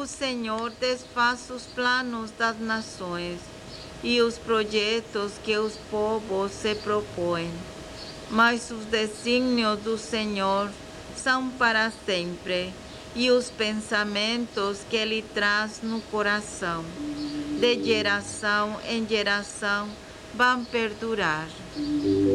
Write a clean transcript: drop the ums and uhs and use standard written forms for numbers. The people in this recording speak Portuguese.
O Senhor desfaz os planos das nações e os projetos que os povos se propõem. Mas os desígnios do Senhor são para sempre, e os pensamentos que Ele traz no coração, de geração em geração, vão perdurar.